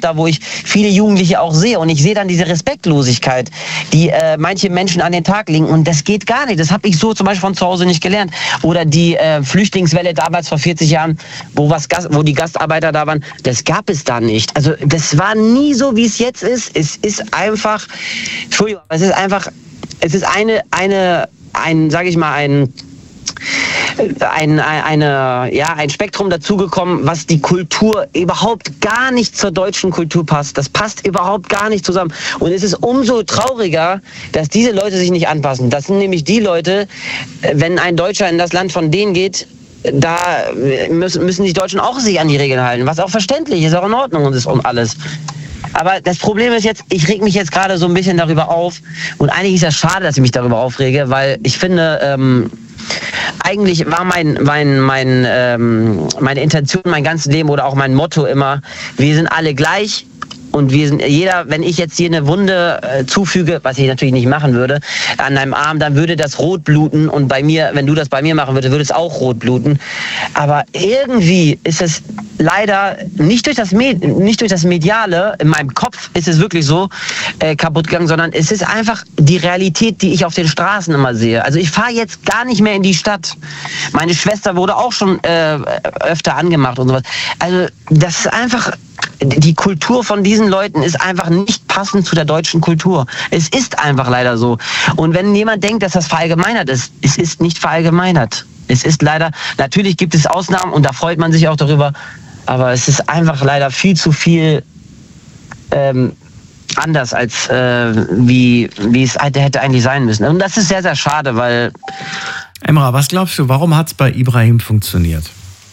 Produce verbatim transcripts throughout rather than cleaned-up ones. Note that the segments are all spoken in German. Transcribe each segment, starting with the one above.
da, wo ich viele Jugendliche auch sehe. Und ich sehe dann diese Respektlosigkeit, die äh, manche Menschen an den Tag legen. Und das geht gar nicht. Das habe ich so zum Beispiel von zu Hause nicht gelernt. Oder die äh, Flüchtlingswelle damals vor vierzig Jahren, wo, was Gast, wo die Gastarbeiter da waren, das gab es da nicht. Also das war nie so, wie es jetzt ist. Es ist einfach, Entschuldigung, es ist einfach, es ist eine, eine, ein, sage ich mal, ein Ein, eine, ja, ein Spektrum dazugekommen, was die Kultur überhaupt gar nicht zur deutschen Kultur passt. Das passt überhaupt gar nicht zusammen. Und es ist umso trauriger, dass diese Leute sich nicht anpassen. Das sind nämlich die Leute, wenn ein Deutscher in das Land von denen geht, da müssen, müssen die Deutschen auch sich an die Regeln halten, was auch verständlich ist, auch in Ordnung und ist und alles. Aber das Problem ist jetzt, ich reg mich jetzt gerade so ein bisschen darüber auf. Und eigentlich ist das schade, dass ich mich darüber aufrege, weil ich finde, ähm, eigentlich war mein, mein, mein, ähm, meine Intention, mein ganzes Leben oder auch mein Motto immer, wir sind alle gleich. Und wir sind jeder, wenn ich jetzt hier eine Wunde äh, zufüge, was ich natürlich nicht machen würde, an deinem Arm, dann würde das rot bluten. Und bei mir, wenn du das bei mir machen würdest, würde es auch rot bluten. Aber irgendwie ist es leider nicht durch das Med- nicht durch das Mediale, in meinem Kopf ist es wirklich so äh, kaputt gegangen, sondern es ist einfach die Realität, die ich auf den Straßen immer sehe. Also ich fahre jetzt gar nicht mehr in die Stadt. Meine Schwester wurde auch schon äh, öfter angemacht und sowas. Also das ist einfach... Die Kultur von diesen Leuten ist einfach nicht passend zu der deutschen Kultur. Es ist einfach leider so. Und wenn jemand denkt, dass das verallgemeinert ist, es ist nicht verallgemeinert. Es ist leider, natürlich gibt es Ausnahmen und da freut man sich auch darüber, aber es ist einfach leider viel zu viel ähm, anders, als äh, wie, wie es hätte eigentlich sein müssen. Und das ist sehr, sehr schade, weil... Emrah, was glaubst du, warum hat es bei Ibrahim funktioniert?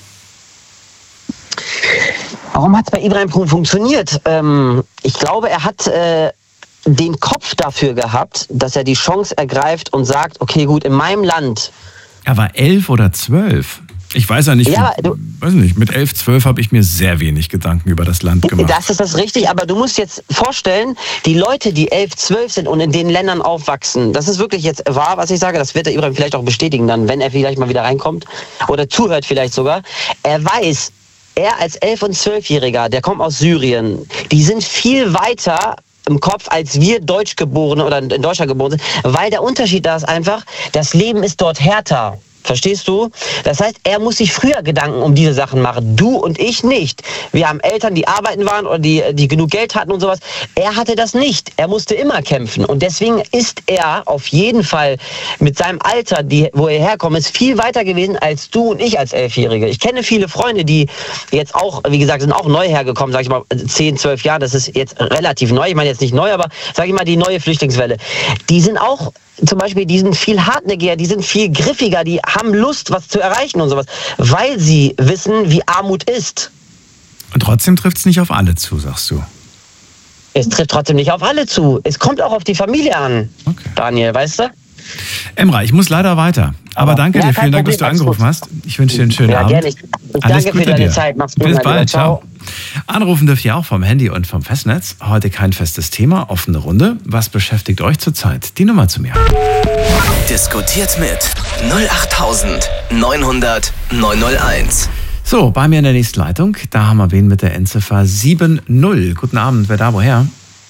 Warum hat es bei Ibrahim funktioniert? Ähm, ich glaube, er hat äh, den Kopf dafür gehabt, dass er die Chance ergreift und sagt, okay, gut, in meinem Land... Er war elf oder zwölf. Ich weiß ja nicht, ja, du, weiß nicht, mit elf, zwölf habe ich mir sehr wenig Gedanken über das Land gemacht. Das ist das richtig, aber du musst jetzt vorstellen, die Leute, die elf, zwölf sind und in den Ländern aufwachsen, das ist wirklich jetzt wahr, was ich sage, das wird der Ibrahim vielleicht auch bestätigen dann, wenn er vielleicht mal wieder reinkommt oder zuhört vielleicht sogar. Er weiß, er als elf- und zwölfjähriger, der kommt aus Syrien, die sind viel weiter im Kopf, als wir Deutschgeborene oder in Deutschland geboren sind, weil der Unterschied da ist einfach, das Leben ist dort härter. Verstehst du? Das heißt, er muss sich früher Gedanken um diese Sachen machen. Du und ich nicht. Wir haben Eltern, die arbeiten waren oder die, die genug Geld hatten und sowas. Er hatte das nicht. Er musste immer kämpfen. Und deswegen ist er auf jeden Fall mit seinem Alter, die, wo er herkommt, ist viel weiter gewesen als du und ich als Elfjährige. Ich kenne viele Freunde, die jetzt auch, wie gesagt, sind auch neu hergekommen, sag ich mal, zehn, zwölf Jahre. Das ist jetzt relativ neu. Ich meine jetzt nicht neu, aber sag ich mal, die neue Flüchtlingswelle. Die sind auch zum Beispiel, die sind viel hartnäckiger, die sind viel griffiger, die haben Lust, was zu erreichen und sowas, weil sie wissen, wie Armut ist. Und trotzdem trifft es nicht auf alle zu, sagst du? Es trifft trotzdem nicht auf alle zu. Es kommt auch auf die Familie an, okay. Daniel, weißt du? Emrah, ich muss leider weiter. Aber, Aber danke ja, dir, vielen Dank, dass du angerufen hast. Ich wünsche dir einen schönen ja, Abend. Gerne. Ich Alles danke Gute für deine dir. Zeit. Mach's gut. Bis bald, ciao. Anrufen dürft ihr auch vom Handy und vom Festnetz. Heute kein festes Thema, offene Runde. Was beschäftigt euch zurzeit? Die Nummer zu mir. Diskutiert mit null acht neun null null neun null eins. So, bei mir in der nächsten Leitung, da haben wir wen mit der Endziffer sieben null. Guten Abend, wer da, woher?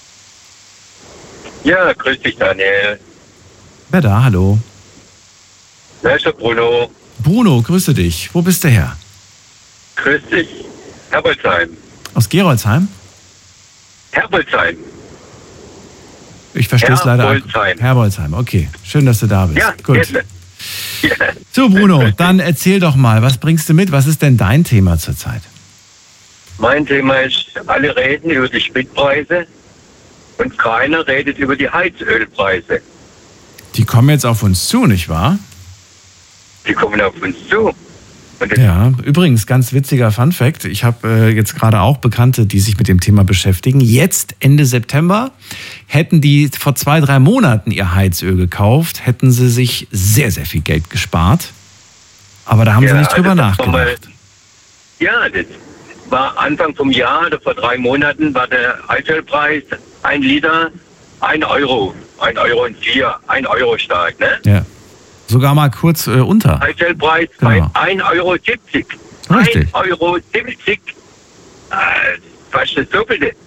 Ja, grüß dich, Daniel. Wer da, hallo? Wer ist der Bruno? Bruno, grüße dich. Wo bist du her? Grüß dich. Herbolzheim. Aus Gerolzheim? Herbolzheim. Ich verstehe es leider. Herbolzheim. Herbolzheim, okay. Schön, dass du da bist. Ja, gut. Jetzt. Ja. So, Bruno, dann erzähl doch mal, was bringst du mit? Was ist denn dein Thema zurzeit? Mein Thema ist, alle reden über die Spritpreise und keiner redet über die Heizölpreise. Die kommen jetzt auf uns zu, nicht wahr? Die kommen auf uns zu. Ja, übrigens, ganz witziger Funfact. Ich habe äh, jetzt gerade auch Bekannte, die sich mit dem Thema beschäftigen. Jetzt, Ende September, hätten die vor zwei, drei Monaten ihr Heizöl gekauft, hätten sie sich sehr, sehr viel Geld gespart. Aber da haben ja, sie nicht drüber nachgedacht. Mal, ja, das war Anfang vom Jahr, oder vor drei Monaten, war der Heizölpreis ein Liter, ein Euro. Ein Euro und vier, ein Euro stark, ne? Ja. Sogar mal kurz äh, unter. Heizölpreis bei genau. ein Euro siebzig. Richtig. ein Euro siebzig. Äh, fast das Doppelte.